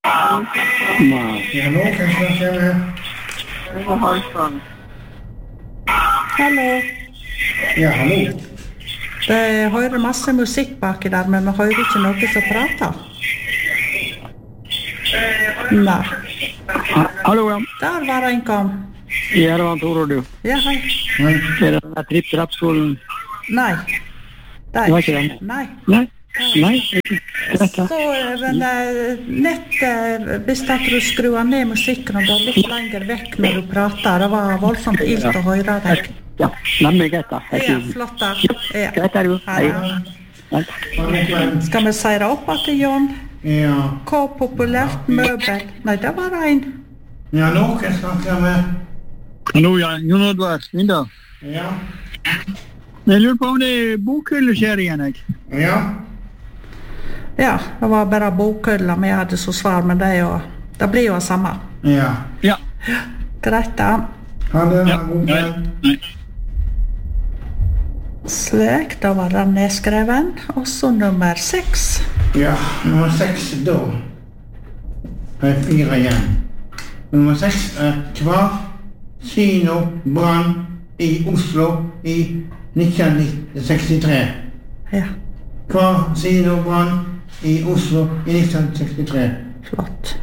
Nei. Ja, nå kan jeg snakke med. Det var Halvdan. Hallo. Ja, hallo. Jeg hører masse musikk baki der, men vi hører ikke noe som prater. Nei. Hallo, ja. Der var en kom. Ja, det var Tore, du. Ja, hei. Nei. Er det den tripp-trapp-skolen? Nei. Det var ikke den? Nei. Nei? Nei? Greit, da. Så nett, hvis at du skrur ned musikken og går litt lenger vekk når du prater, det var voldsomt ilt å høre deg. Ja, nemlig greit, da. Ja, flott da. Ja. Greit, er du. Hei. Hei. Skal vi si det opp til Jon? Ja. Hva populært møbel? Nei, det var en. Ja, nå kan jeg snakke med. Hallo, ja. Jon Edvard, Linda. Ja. Jeg lurer på om det er bokhylle-serien, jeg. Ja. Ja, det var bare bokhylla vi hadde så svar, men det blir jo det samme. Ja. Ja. Greit da. Ha det, Ja. god kveld. Nei. Slik, da var den nedskreven. Og så nummer 6. Ja, nummer 6 da. Det er 4 igjen. Nummer 6 er Kino brann i Oslo i 1963. Ja, Kino brann i Oslo i 1963. flott.